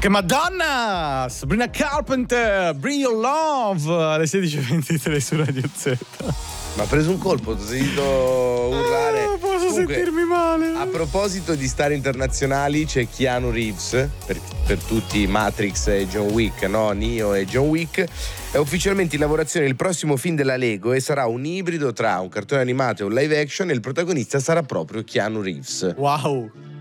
Che Madonna! Sabrina Carpenter, Bring Your Love alle 16:23 su Radio Z. Ma ha preso un colpo, ti ho sentito urlare. Posso sentirmi male. A proposito di star internazionali, c'è Keanu Reeves, per tutti Matrix e John Wick, no? Neo e John Wick. È ufficialmente in lavorazione il prossimo film della Lego e sarà un ibrido tra un cartone animato e un live action, e il protagonista sarà proprio Keanu Reeves. Wow.